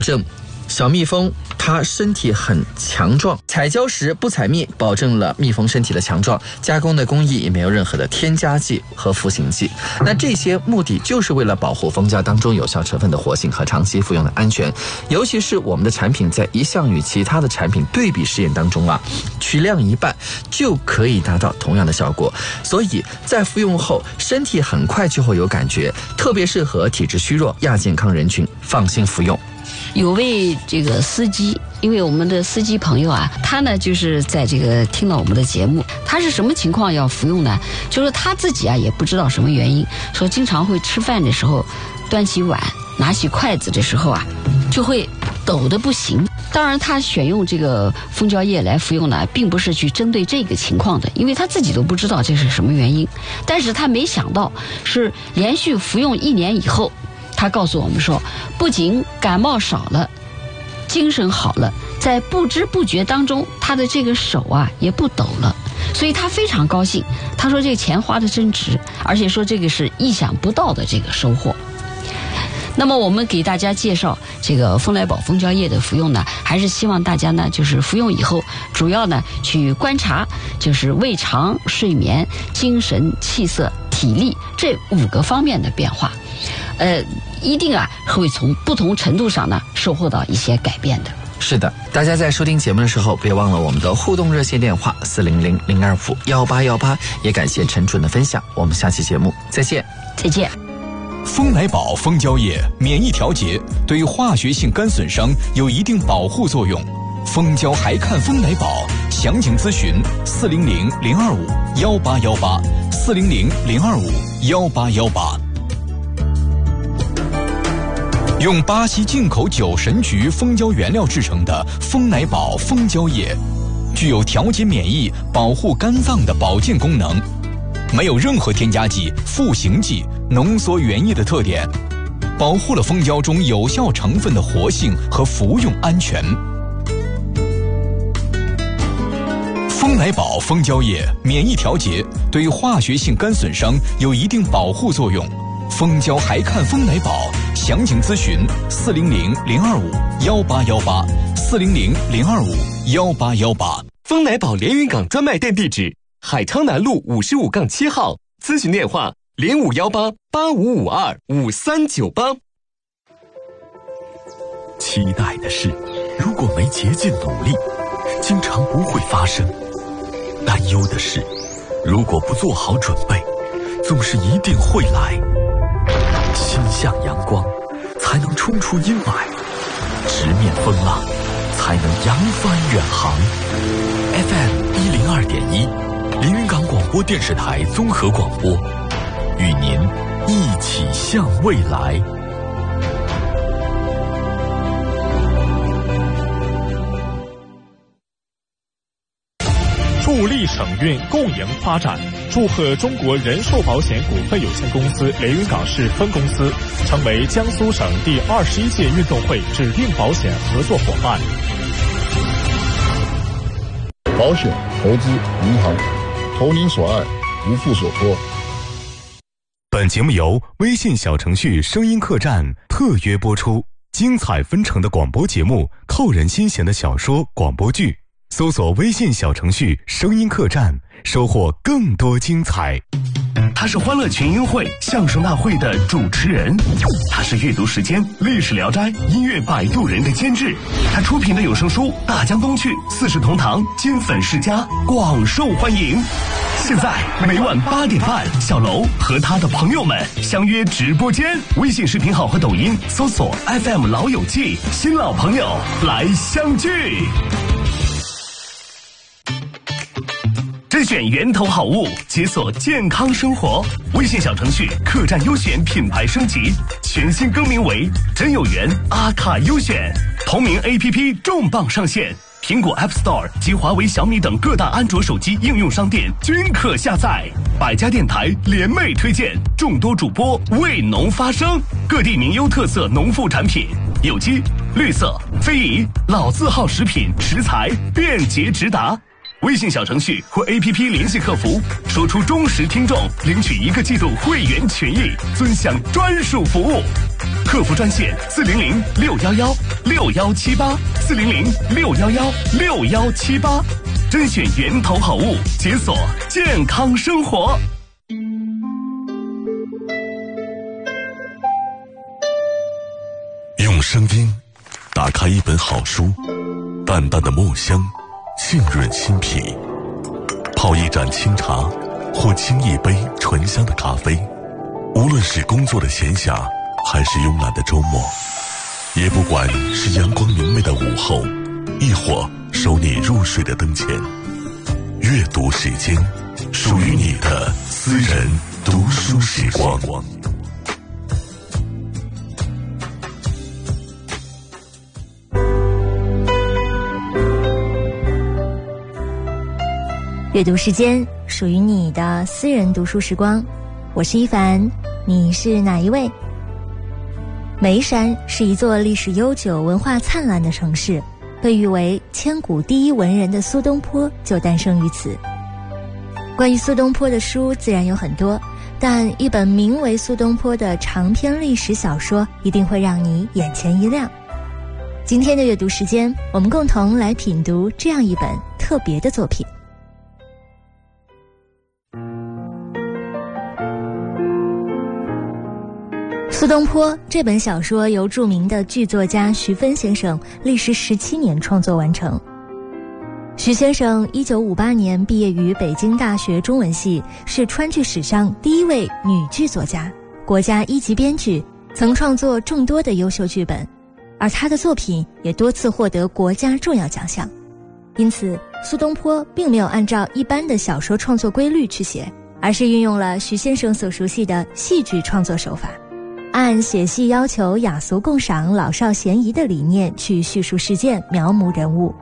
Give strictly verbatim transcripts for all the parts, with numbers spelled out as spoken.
证小蜜蜂它身体很强壮，采胶时不采蜜，保证了蜜蜂身体的强壮。加工的工艺也没有任何的添加剂和赋形剂。那这些目的就是为了保护蜂胶当中有效成分的活性和长期服用的安全。尤其是我们的产品在一项与其他的产品对比试验当中啊，取量一半就可以达到同样的效果。所以在服用后，身体很快就会有感觉，特别适合体质虚弱、亚健康人群放心服用。 有位这个司机，因为我们的司机朋友啊，他呢就是在这个听了我们的节目，他是什么情况要服用呢？就是他自己啊也不知道什么原因，说经常会吃饭的时候端起碗拿起筷子的时候啊就会抖得不行。当然他选用这个蜂胶液来服用呢，并不是去针对这个情况的，因为他自己都不知道这是什么原因。但是他没想到是连续服用一年以后，他告诉我们说，不仅感冒少了，精神好了，在不知不觉当中，他的这个手啊也不抖了，所以他非常高兴。他说这个钱花的真值，而且说这个是意想不到的这个收获。那么我们给大家介绍这个蜂来宝蜂胶液的服用呢，还是希望大家呢就是服用以后，主要呢去观察就是胃肠、睡眠、精神、气色、体力这五个方面的变化，呃，一定啊会从不同程度上呢收获到一些改变的。 是的，大家在收听节目的时候，别忘了我们的互动热线电话四零零零二五幺八幺八。也感谢陈主任的分享，我们下期节目再见。 再见。 蜂来宝蜂胶液免疫调节，对化学性肝损伤有一定保护作用。蜂胶还看蜂来宝，详情咨询四零零零二五幺八幺八四零零零二五幺八幺八。用巴西进口九神菊蜂胶原料制成的蜂来宝蜂胶液，具有调节免疫、保护肝脏的保健功能，没有任何添加剂、赋形剂、浓缩原液的特点，保护了蜂胶中有效成分的活性和服用安全。蜂来宝蜂胶液免疫调节，对化学性肝损伤有一定保护作用。蜂胶还看蜂来宝，详情咨询四零零零二五幺八幺八四零零零二五幺八幺八。 蜂来宝连云港专卖店地址：海昌南路五十五杠七号，咨询电话零五幺八八五五二五三九八。 期待的事，如果没竭尽努力，经常不会发生；担忧的事，如果不做好准备，总是一定会来。心向阳光，才能冲出阴霾；直面风浪，才能扬帆远航。F M 一零二点一，连云港广播电视台综合广播，与您一起向未来。 助力省运共赢发展，祝贺中国人寿保险股份有限公司连云港市分公司成为江苏省第二十一届运动会指定保险合作伙伴。 保险、投资、银行，投您所爱，无负所托。 本节目由微信小程序声音客栈特约播出，精彩纷呈的广播节目，扣人心弦的小说、广播剧。搜索微信小程序声音客栈，收获更多精彩。 他是欢乐群英会相声大会的主持人，他是阅读时间历史聊斋音乐摆渡人的监制，他出品的有声书《大江东去》《四世同堂》金粉世家广受欢迎。现在每晚八点半，小楼和他的朋友们相约直播间，微信视频号和抖音搜索 F M 老友记，新老朋友来相聚。甄选源头好物，解锁健康生活。微信小程序客栈优选品牌升级，全新更名为真有缘阿卡优选。同名 A P P 重磅上线，苹果 App Store 及华为、小米等各大安卓手机应用商店均可下载。百家电台联袂推荐，众多主播为农发声，各地名优特色农副产品，有机、绿色、非遗、老字号食品食材便捷直达。 微信小程序或 A P P 联系客服，说出忠实听众，领取一个季度会员权益，尊享专属服务。客服专线四零零六幺幺六幺七八四零零六幺幺六幺七八，甄选源头好物，解锁健康生活。 用声音打开一本好书，淡淡的墨香浸润心脾，泡一盏清茶或沏一杯醇香的咖啡，无论是工作的闲暇还是慵懒的周末，也不管是阳光明媚的午后，亦或守你入睡的灯前，阅读时间，属于你的私人读书时光。 阅读时间，属于你的私人读书时光。我是一凡，你是哪一位？眉山是一座历史悠久、文化灿烂的城市，被誉为千古第一文人的苏东坡就诞生于此。关于苏东坡的书自然有很多，但一本名为《苏东坡》的长篇历史小说一定会让你眼前一亮。今天的阅读时间，我们共同来品读这样一本特别的作品。苏东坡这本小说由著名的剧作家徐芬先生历时十七年创作完成。徐先生一九五八年毕业于北京大学中文系，是川剧史上第一位女剧作家，国家一级编剧，曾创作众多的优秀剧本，而他的作品也多次获得国家重要奖项。因此，苏东坡并没有按照一般的小说创作规律去写，而是运用了徐先生所熟悉的戏剧创作手法，按写戏要求雅俗共赏、老少咸宜的理念去叙述事件、描摹人物。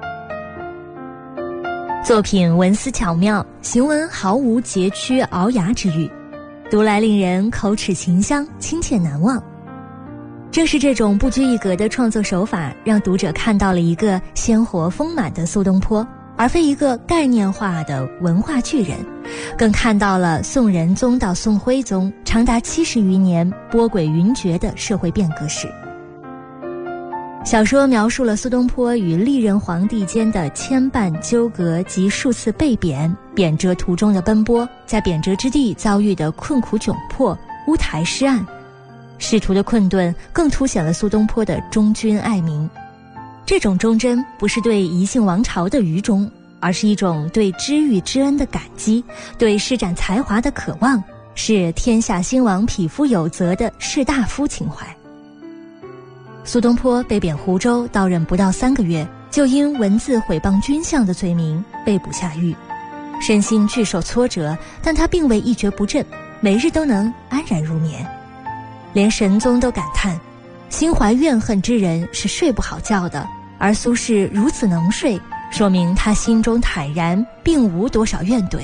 作品文思巧妙，行文毫无佶屈聱牙之语，读来令人口齿清香、亲切难忘。正是这种不拘一格的创作手法，让读者看到了一个鲜活丰满的苏东坡，而非一个概念化的文化巨人，更看到了宋仁宗到宋徽宗长达七十余年波诡云谲的社会变革史。小说描述了苏东坡与历任皇帝间的牵绊纠葛及数次被贬、贬谪途中的奔波，在贬谪之地遭遇的困苦窘迫、乌台诗案。仕途的困顿更凸显了苏东坡的忠君爱民。这种忠贞不是对宜兴王朝的愚忠，而是一种对知遇之恩的感激，对施展才华的渴望，是天下兴亡匹夫有责的士大夫情怀。苏东坡被贬湖州，到任不到三个月，就因文字毁谤君相的罪名被捕下狱，身心巨受挫折，但他并未一蹶不振，每日都能安然入眠。连神宗都感叹，心怀怨恨之人是睡不好觉的，而苏轼如此能睡，说明他心中坦然，并无多少怨怼。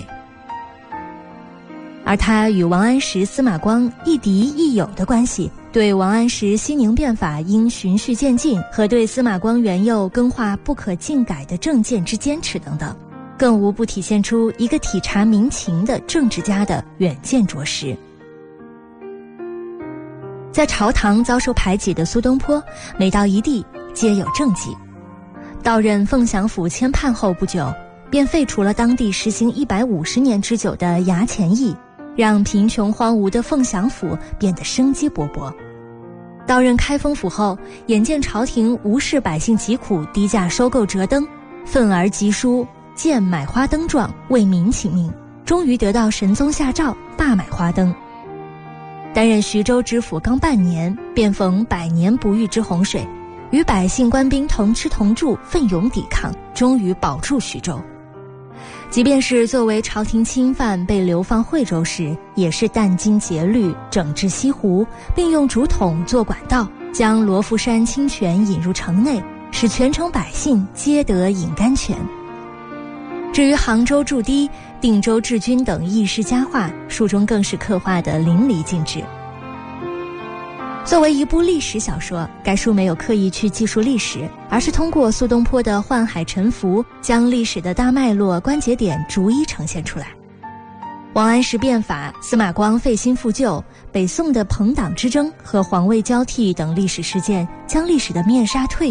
而他与王安石、司马光亦敌亦友的关系，对王安石西宁变法应循序渐进，和对司马光元佑更化不可尽改的政见之坚持等等，更无不体现出一个体察民情的政治家的远见卓识。在朝堂遭受排挤的苏东坡，每到一地皆有政绩。到任凤翔府签判后不久，便废除了当地实行一百五十年之久的衙前役，让贫穷荒芜的凤翔府变得生机勃勃。到任开封府后，眼见朝廷无视百姓疾苦，低价收购折灯，愤而疾书荐买花灯状，为民请命，终于得到神宗下诏罢买花灯。担任徐州知府刚半年，便逢百年不遇之洪水，与百姓官兵同吃同住，奋勇抵抗，终于保住徐州。即便是作为朝廷钦犯被流放惠州时，也是殚精竭虑整治西湖，并用竹筒做管道，将罗浮山清泉引入城内，使全城百姓皆得饮甘泉。至于杭州驻堤、定州治军等轶事佳话，书中更是刻画得淋漓尽致。 作为一部历史小说，该书没有刻意去记述历史，而是通过苏东坡的宦海沉浮，将历史的大脉络、关节点逐一呈现出来。王安石变法、司马光费心复旧、北宋的朋党之争和皇位交替等历史事件，将历史的面纱褪